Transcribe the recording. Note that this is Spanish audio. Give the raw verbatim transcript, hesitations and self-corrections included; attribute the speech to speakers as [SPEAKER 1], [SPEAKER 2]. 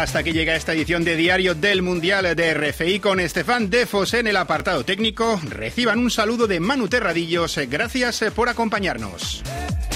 [SPEAKER 1] Hasta aquí llega esta edición de Diario del Mundial de R F I con Estefan Defos en el apartado técnico. Reciban un saludo de Manu Terradillos. Gracias por acompañarnos.